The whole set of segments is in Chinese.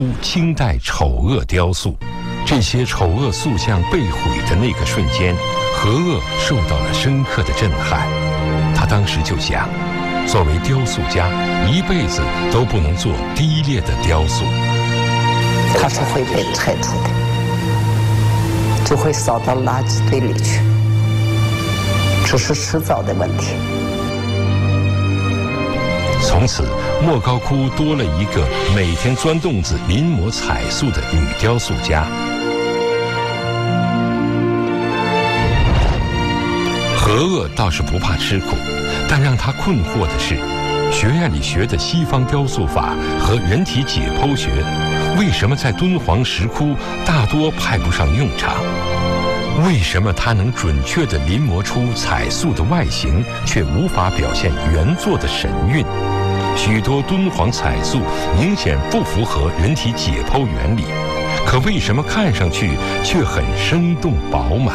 清代丑恶雕塑。这些丑恶塑像被毁的那个瞬间，何鄂受到了深刻的震撼。他当时就想，作为雕塑家，一辈子都不能做低劣的雕塑。 它是会被拆除的，就会扫到垃圾堆里去，这是迟早的问题。 从此，莫高窟多了一个每天钻洞子临摹彩塑的女雕塑家。何鄂倒是不怕吃苦，但让他困惑的是，学院里学的西方雕塑法和人体解剖学，为什么在敦煌石窟大多派不上用场？为什么它能准确地临摹出彩塑的外形，却无法表现原作的神韵？许多敦煌彩塑明显不符合人体解剖原理，可为什么看上去却很生动饱满？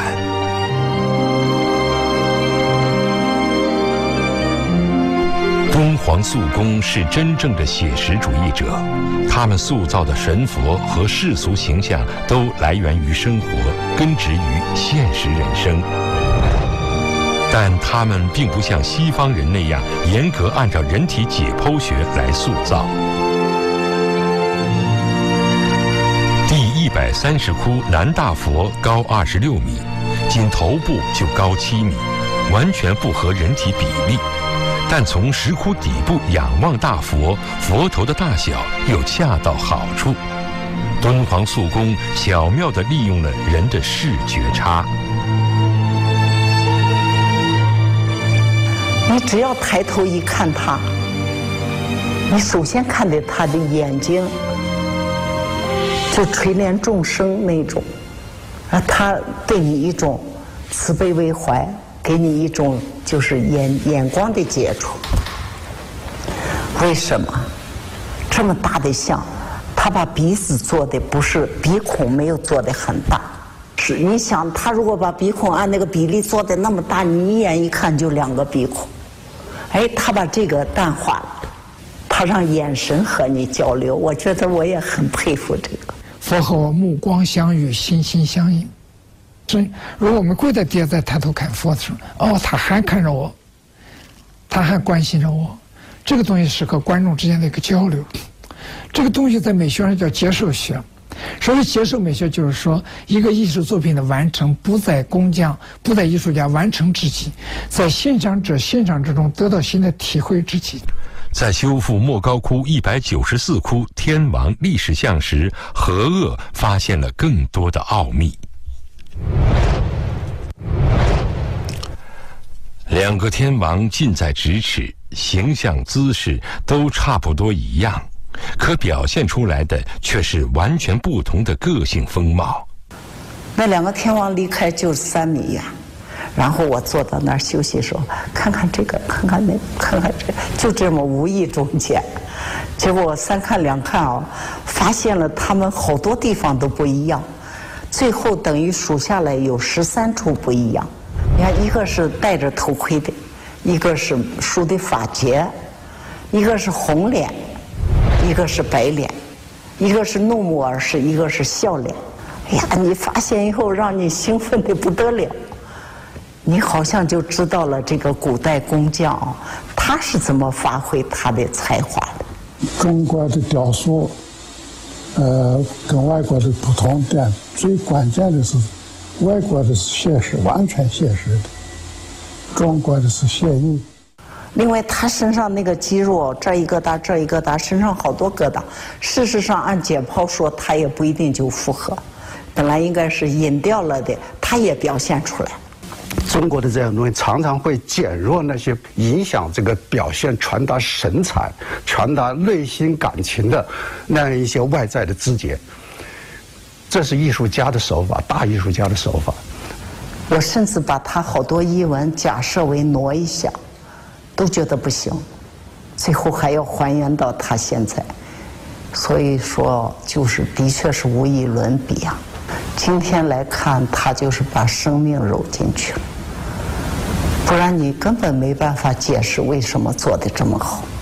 敦煌塑工是真正的写实主义者，他们塑造的神佛和世俗形象都来源于生活，根植于现实人生。但他们并不像西方人那样严格按照人体解剖学来塑造。第130窟南大佛高26米，仅头部就高7米，完全不合人体比例。但从石窟底部仰望大佛，佛头的大小又恰到好处。敦煌塑工巧妙地利用了人的视觉差。 你只要抬头一看他，你首先看的他的眼睛，就垂怜众生那种，他对你一种慈悲为怀，给你一种就是眼光的接触。为什么这么大的像，他把鼻子做的不是鼻孔没有做的很大，是你想他如果把鼻孔按那个比例做的那么大，你一眼一看就2个鼻孔。哎，他把这个淡化了，他让眼神和你交流，我觉得我也很佩服这个。 佛和我目光相遇，心心相印。所以，如果我们跪在地下再抬头看佛的时候，哦，他还看着我，他还关心着我，这个东西是和观众之间的一个交流。这个东西在美学上叫接受学。所谓接受美学，就是说一个艺术作品的完成不在工匠，不在艺术家完成之际，在欣赏者欣赏之中得到新的体会之际。 在修复莫高窟194窟天王历史像时，何鄂发现了更多的奥秘。2个天王近在咫尺，形象姿势都差不多一样，可表现出来的却是完全不同的个性风貌。 那2个天王离开就3米远，然后我坐到那儿休息的时候，看看这个，看看那个，看看这个，就这么无意中间，结果我3看2看啊，发现了他们好多地方都不一样，最后等于数下来有13处不一样。你看，一个是戴着头盔的，一个是梳的发结，一个是红脸，一个是白脸，一个是怒目而视，一个是笑脸。哎呀，你发现以后让你兴奋的不得了，你好像就知道了这个古代工匠他是怎么发挥他的才华的。 中国的雕塑，跟外国的不同点，最关键的是，外国的是写实，完全写实的，中国的是写意。 另外，他身上那个肌肉，这一疙瘩，这一疙瘩，身上好多疙瘩。事实上，按解剖说，他也不一定就符合。本来应该是隐掉了的，他也表现出来。 中国的这样东西常常会减弱那些影响这个表现、传达神采、传达内心感情的那样一些外在的枝节。这是艺术家的手法，大艺术家的手法。 我甚至把他好多译文假设为挪一下，都觉得不行，最后还要还原到他现在。所以说，就是的确是无以伦比啊。今天来看，他就是把生命揉进去了，不然你根本没办法解释为什么做得这么好。